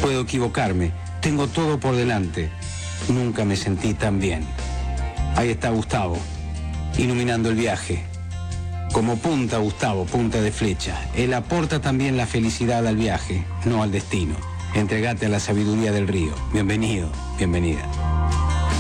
Puedo equivocarme, tengo todo por delante. Nunca me sentí tan bien. Ahí está Gustavo, iluminando el viaje. Como punta, Gustavo, punta de flecha. Él aporta también la felicidad al viaje, no al destino. Entregate a la sabiduría del río. Bienvenido, bienvenida.